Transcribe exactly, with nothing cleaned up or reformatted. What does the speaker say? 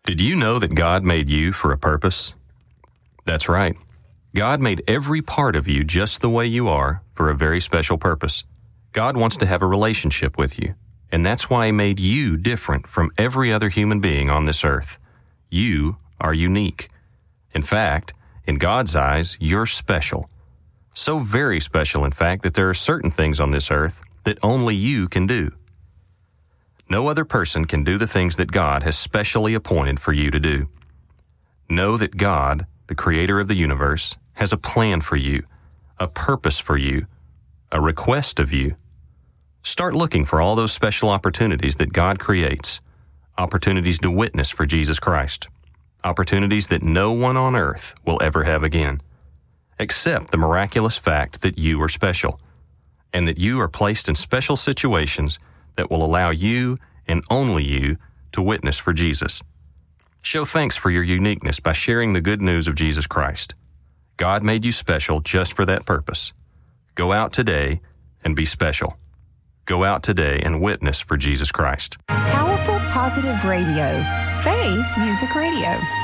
Did you know that God made you for a purpose? That's right. God made every part of you just the way you are for a very special purpose. God wants to have a relationship with you, and that's why He made you different from every other human being on this earth. You are unique. In fact, in God's eyes, you're special. So very special, in fact, that there are certain things on this earth that only you can do. No other person can do the things that God has specially appointed for you to do. Know that God, the Creator of the universe, has a plan for you, a purpose for you, a request of you. Start looking for all those special opportunities that God creates, opportunities to witness for Jesus Christ, opportunities that no one on earth will ever have again. Accept the miraculous fact that you are special, and that you are placed in special situations that will allow you and only you to witness for Jesus. Show thanks for your uniqueness by sharing the good news of Jesus Christ. God made you special just for that purpose. Go out today and be special. Go out today and witness for Jesus Christ. Powerful Positive Radio. Faith Music Radio.